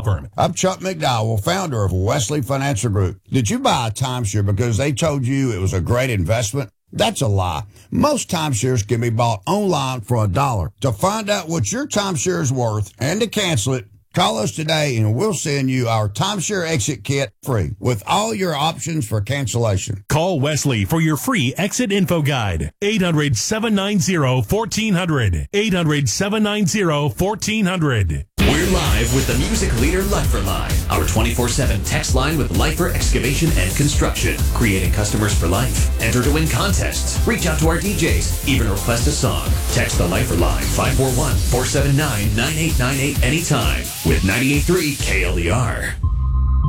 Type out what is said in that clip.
firm. I'm Chuck McDowell, founder of Wesley Financial Group. Did you buy a timeshare because they told you it was a great investment? That's a lie. Most timeshares can be bought online for $1. To find out what your timeshare is worth and to cancel it, call us today and we'll send you our timeshare exit kit free with all your options for cancellation. Call Wesley for your free exit info guide. 800-790-1400. 800-790-1400. We're live with the music leader Lifer Line, our 24/7 text line with Lifer Excavation and Construction, creating customers for life. Enter to win contests, reach out to our DJs, even request a song. Text the Lifer Line 541-479-9898 anytime with 98.3 KLER.